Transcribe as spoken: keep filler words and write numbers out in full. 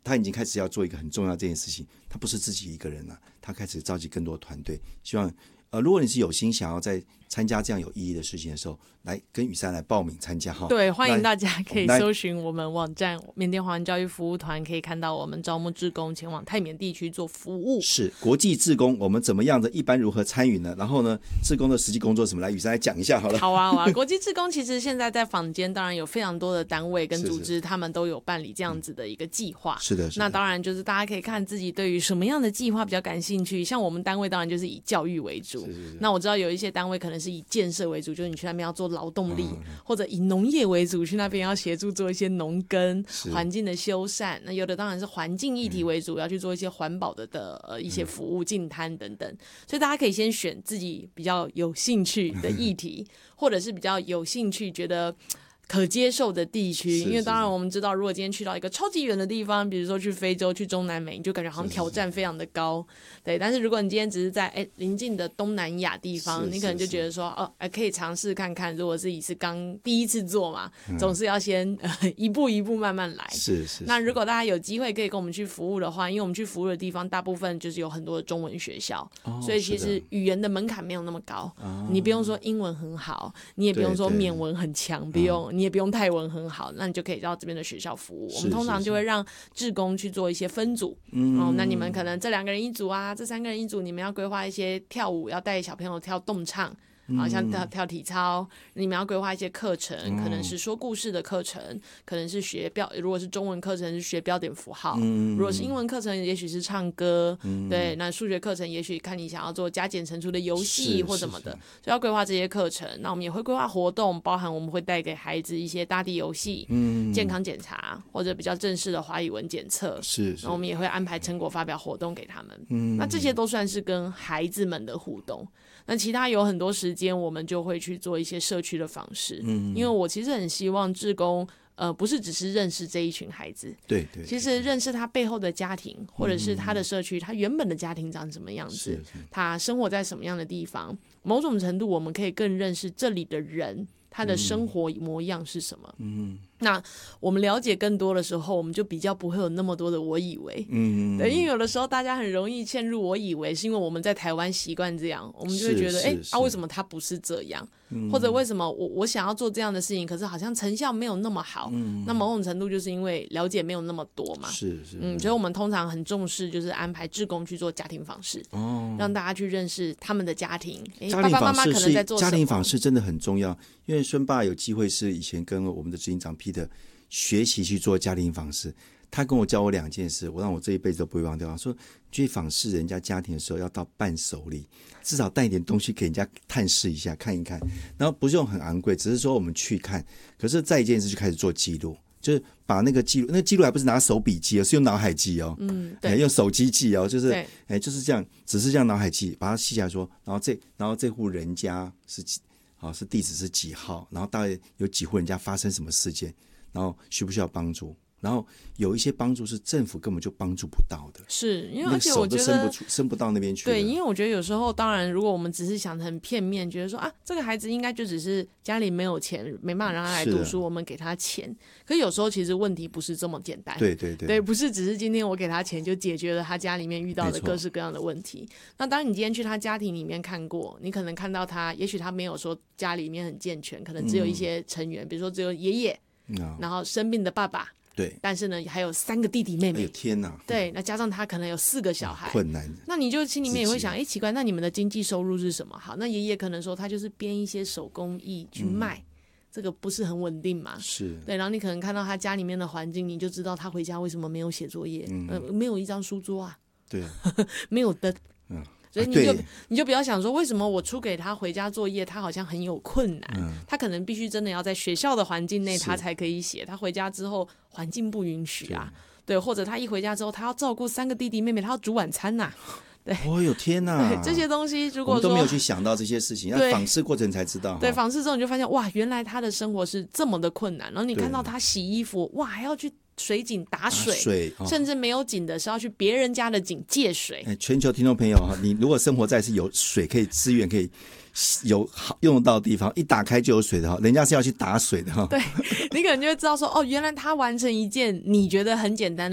他已经开始要做一个很重要的这件事情，他不是自己一个人了，他开始召集更多团队，希望呃，如果你是有心想要在参加这样有意义的事情的时候，来跟雨珊来报名参加哈。 对，欢迎大家可以搜寻我们网站缅甸华人教育服务团，可以看到我们招募志工前往泰缅地区做服务。 是国际志工，我们怎么样的？一般如何参与呢？然后呢，志工的实际工作什么？来，雨珊来讲一下好了。 好啊，好啊。国际志工其实现在在坊间，当然有非常多的单位跟组织，是是他们都有办理这样子的一个计划。 是的，是的。 那当然就是大家可以看自己对于什么样的计划比较感兴趣。像我们单位当然就是以教育为主。是是是。那我知道有一些单位可能是以建设为主，就是你去那边要做劳动力，嗯、或者以农业为主，去那边要协助做一些农耕、环境的修缮。那有的当然是环境议题为主，嗯、要去做一些环保的的呃一些服务、净滩等等。所以大家可以先选自己比较有兴趣的议题，或者是比较有兴趣觉得可接受的地区，因为当然我们知道，如果今天去到一个超级远的地方，比如说去非洲、去中南美，你就感觉好像挑战非常的高，对。但是如果你今天只是在哎邻近的东南亚地方，你可能就觉得说，哦，哎可以尝试看看。如果自己是刚第一次做嘛，嗯、总是要先、呃、一步一步慢慢来。 是 是, 是。 那如果大家有机会可以跟我们去服务的话，因为我们去服务的地方大部分就是有很多的中文学校，哦、所以其实语言的门槛没有那么高，哦、你不用说英文很好，你也不用说缅文很强，不用。你也不用泰文很好，那你就可以到这边的学校服务。我们通常就会让志工去做一些分组，嗯、哦，那你们可能这两个人一组啊，这三个人一组，你们要规划一些跳舞，要带小朋友跳动唱。好像跳跳体操，你们要规划一些课程，可能是说故事的课程，可能是学标，如果是中文课程是学标点符号，嗯、如果是英文课程也许是唱歌，嗯、对，那数学课程也许看你想要做加减乘除的游戏或什么的，所以要规划这些课程。那我们也会规划活动，包含我们会带给孩子一些大地游戏、嗯、健康检查或者比较正式的华语文检测，是，然后我们也会安排成果发表活动给他们，嗯、那这些都算是跟孩子们的互动。那其他有很多时间我们就会去做一些社区的访视，嗯，因为我其实很希望志工呃不是只是认识这一群孩子，对 对, 对，其实认识他背后的家庭，或者是他的社区，他原本的家庭长什么样子，他生活在什么样的地方，某种程度我们可以更认识这里的人，他的生活模样是什么，嗯，那我们了解更多的时候，我们就比较不会有那么多的我以为，嗯，对，因为有的时候大家很容易陷入我以为，是因为我们在台湾习惯这样，我们就会觉得哎啊为什么他不是这样，嗯、或者为什么我我想要做这样的事情，可是好像成效没有那么好，嗯、那某种程度就是因为了解没有那么多嘛，是是，嗯，所以我们通常很重视就是安排志工去做家庭访视，哦，让大家去认识他们的家庭， 家庭访视是家庭访视真的很重要，因为孙爸有机会是以前跟我们的执行长 Peter 学习去做家庭访视，他跟我教我两件事，我让我这一辈子都不会忘掉。他说去访视人家家庭的时候要到伴手礼，至少带一点东西给人家探视一下看一看，然后不是用很昂贵，只是说我们去看，可是再一件事就开始做记录，就是把那个记录，那个记录还不是拿手笔记哦，是用脑海记哦，嗯，对，用手机记哦，就是哎就是这样，只是这样脑海记，把它记下来说，然后这然后这户人家是几好是地址是几号，然后大概有几户人家发生什么事件，然后需不需要帮助，然后有一些帮助是政府根本就帮助不到的， 是因为而且我觉得手都伸不出伸不到那边去。 对，因为我觉得有时候当然如果我们只是想得很片面，觉得说啊这个孩子应该就只是家里没有钱没办法让他来读书，我们给他钱，可是有时候其实问题不是这么简单，对对对，对，不是只是今天我给他钱就解决了他家里面遇到的各式各样的问题。那当你今天去他家庭里面看过，你可能看到他也许他没有说家里面很健全，可能只有一些成员、嗯、比如说只有爷爷、嗯、然后生病的爸爸，对，但是呢还有三个弟弟妹妹，哎呦天哪， 对，那加上他可能有四个小孩， 困难， 那你就心里面也会想哎奇怪，那你们的经济收入是什么？好，那爷爷可能说他就是编一些手工艺去卖、嗯、这个不是很稳定嘛，是，对，然后你可能看到他家里面的环境，你就知道他回家为什么没有写作业、嗯呃、没有一张书桌啊，对没有灯，嗯，所以你就、啊、你就不要想说为什么我出给他回家作业他好像很有困难、嗯、他可能必须真的要在学校的环境内他才可以写，他回家之后环境不允许啊，对，或者他一回家之后他要照顾三个弟弟妹妹，他要煮晚餐啊，对， 哦哟天哪， 对，这些东西如果说我们都没有去想到这些事情，要访视过程才知道， 对，访视之后你就发现哇原来他的生活是这么的困难，然后你看到他洗衣服哇还要去水井打水, 打水、哦、甚至没有井的是要去别人家的井借水。 全球听众朋友，你如果生活在是有水可以资源可以有用得到的地方，一打开就有水的，人家是要去打水的。 对，你可能就会知道说哦，原来他完成一件你觉得很简单的